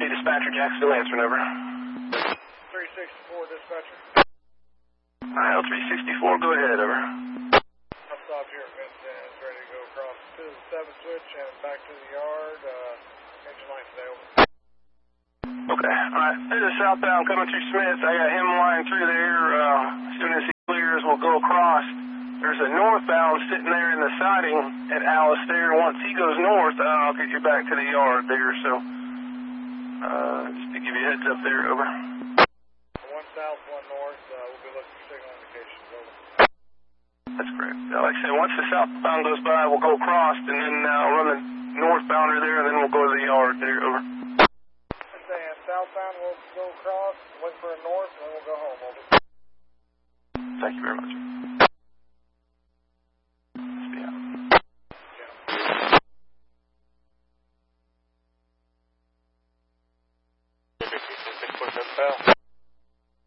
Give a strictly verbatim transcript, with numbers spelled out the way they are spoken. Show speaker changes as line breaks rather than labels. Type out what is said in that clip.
Hey, dispatcher, Jacksonville answering, over.
three sixty-four, dispatcher.
L three sixty-four, go ahead, over.
I'll stop here at Vincent. Ready to go across to the seven switch and back to the yard. Uh, engine line today, over.
Okay, alright. There's a southbound coming through Smith. I got him lying through there. Uh, as soon as he clears, we'll go across. There's a northbound sitting there in the siding at Alice there. Once he goes north, uh, I'll get you back to the yard there. So, uh, just to give you a heads up there, over.
One south, one north. Uh, we'll be looking for signal indications, over.
That's correct. Uh, like I said, once the southbound goes by, we'll go across and then uh, run the northbounder there, and then we'll go to the yard there, over.
Understand. Southbound, we'll go across, look for a north, and then we'll go home, over.
Thank you very much.
Yeah.